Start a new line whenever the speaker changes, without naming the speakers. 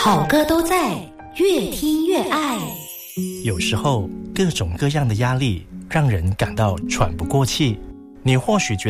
好歌都在，越听越爱。
有时候各种各样的压力让人感到喘不过气，你或许觉